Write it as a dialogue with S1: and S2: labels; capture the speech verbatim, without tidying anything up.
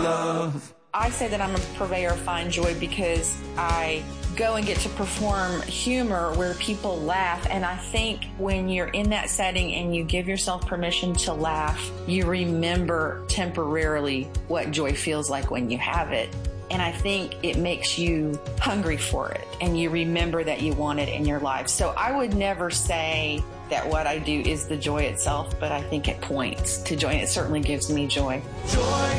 S1: love.
S2: I say that I'm a purveyor of fine joy because I go and get to perform humor where people laugh. And I think when you're in that setting and you give yourself permission to laugh, you remember temporarily what joy feels like when you have it. And I think it makes you hungry for it and you remember that you want it in your life. So I would never say that what I do is the joy itself, but I think it points to joy. It certainly gives me joy.
S1: Joy.